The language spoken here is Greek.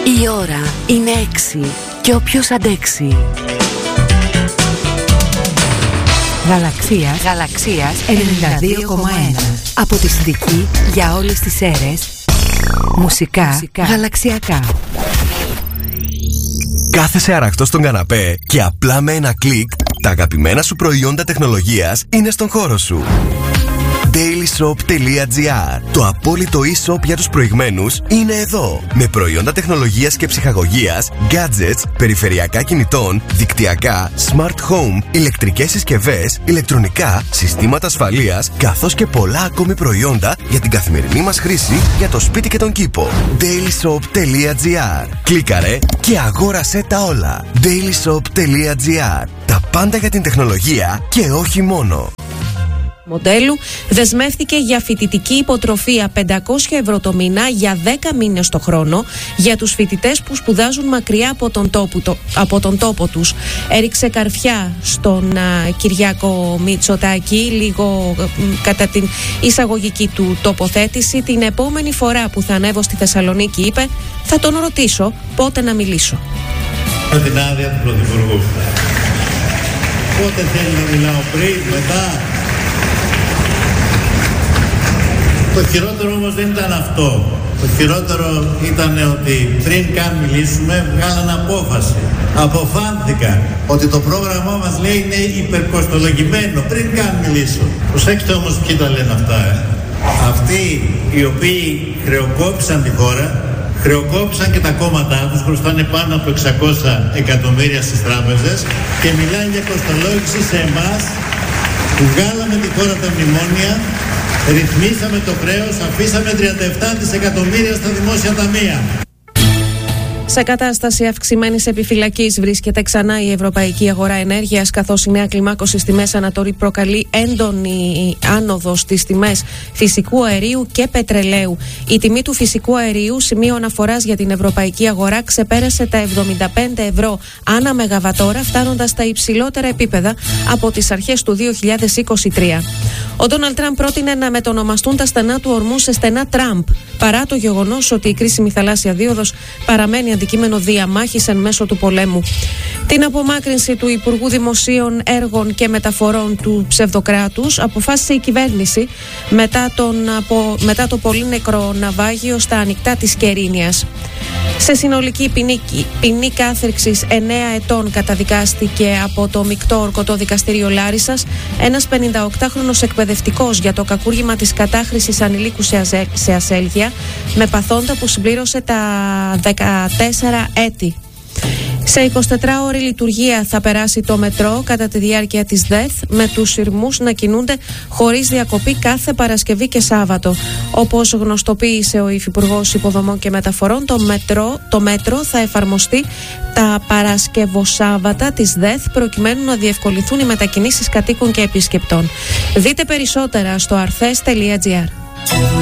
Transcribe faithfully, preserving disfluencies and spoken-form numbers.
Η ώρα είναι έξι και όποιος αντέξει. Γαλαξίας, Γαλαξίας ενενήντα δύο κόμμα ένα. Από τη Συνδική για όλες τις αίρες. Μουσικά, Μουσικά γαλαξιακά. Κάθεσαι αραχτός στον καναπέ και απλά με ένα κλικ τα αγαπημένα σου προϊόντα τεχνολογίας είναι στον χώρο σου. Dailyshop τελεία gr. Το απόλυτο e-shop για τους προηγμένους είναι εδώ. Με προϊόντα τεχνολογίας και ψυχαγωγίας, gadgets, περιφερειακά κινητών, δικτυακά, smart home, ηλεκτρικές συσκευές, ηλεκτρονικά, συστήματα ασφαλείας, καθώς και πολλά ακόμη προϊόντα για την καθημερινή μας χρήση για το σπίτι και τον κήπο. Dailyshop τελεία gr. Κλίκαρε και αγόρασέ τα όλα. Dailyshop τελεία gr. Τα πάντα για την τεχνολογία και όχι μόνο. Μοντέλου δεσμεύτηκε για φοιτητική υποτροφία πεντακόσια ευρώ το μήνα για δέκα μήνες το χρόνο για τους φοιτητές που σπουδάζουν μακριά από τον τόπο, το, από τον τόπο τους. Έριξε καρφιά στον α, Κυριάκο Μητσοτάκη λίγο α, κατά την εισαγωγική του τοποθέτηση. Την επόμενη φορά που θα ανέβω στη Θεσσαλονίκη, είπε, θα τον ρωτήσω πότε να μιλήσω. Με την άδεια του Πρωθυπουργού. Πότε θέλει να μιλάω, πριν, μετά? Το χειρότερο όμως δεν ήταν αυτό. Το χειρότερο ήταν ότι πριν καν μιλήσουμε βγάλαν απόφαση. Αποφάνθηκαν ότι το πρόγραμμά μας, λέει, είναι υπερκοστολογημένο πριν καν μιλήσω. Προσέξτε όμως ποιοι τα λένε αυτά, ε. Αυτοί οι οποίοι χρεοκόπησαν τη χώρα, χρεοκόπησαν και τα κόμματά τους, χρωστάνε πάνω από εξακόσια εκατομμύρια στις τράπεζες και μιλάνε για κοστολόγηση σε εμάς που βγάλαμε τη χώρα τα μνημόνια, ρυθμίσαμε το χρέος, αφήσαμε τριάντα επτά δισεκατομμύρια στα δημόσια ταμεία. Σε κατάσταση αυξημένης επιφυλακής βρίσκεται ξανά η ευρωπαϊκή αγορά ενέργειας, καθώς η νέα κλιμάκωση στη Μέση Ανατολή προκαλεί έντονη άνοδο στις τιμές φυσικού αερίου και πετρελαίου. Η τιμή του φυσικού αερίου, σημείο αναφοράς για την ευρωπαϊκή αγορά, ξεπέρασε τα εβδομήντα πέντε ευρώ ανά μεγαβατόρα, φτάνοντας στα υψηλότερα επίπεδα από τις αρχές του δύο χιλιάδες είκοσι τρία. Ο Ντόναλντ Τραμπ πρότεινε να μετονομαστούν τα στενά του ορμού σε στενά Τραμπ, παρά το γεγονός ότι η κρίσιμη θαλάσσια δίωδος παραμένει αντικείμενο διαμάχης εν μέσω του πολέμου. Την απομάκρυνση του Υπουργού Δημοσίων Έργων και Μεταφορών του ψευδοκράτους αποφάσισε η κυβέρνηση μετά, τον, από, μετά το πολύ νεκρό ναυάγιο στα ανοιχτά της Κερίνιας. Σε συνολική ποινή, ποινή κάθριξης εννέα ετών καταδικάστηκε από το Μεικτό Ορκωτό Δικαστήριο Λάρισσας ένας πενηνταοκτάχρονος εκπαιδευτικός για το κακούργημα της κατάχρησης ανηλίκου σε, αζε, σε ασέλγεια, με παθόντα που συμπλήρωσε τα δεκατέσσερα έτη. Σε εικοσιτετράωρη λειτουργία θα περάσει το μετρό κατά τη διάρκεια της ΔΕΘ, με τους σειρμούς να κινούνται χωρίς διακοπή κάθε Παρασκευή και Σάββατο. Όπως γνωστοποίησε ο Υφυπουργός Υποδομών και Μεταφορών, το μετρό, το μέτρο θα εφαρμοστεί τα Παρασκευοσάββατα της ΔΕΘ, προκειμένου να διευκολυνθούν οι μετακινήσεις κατοίκων και επισκεπτών. Δείτε περισσότερα στο αρθές τελεία τζι άρ.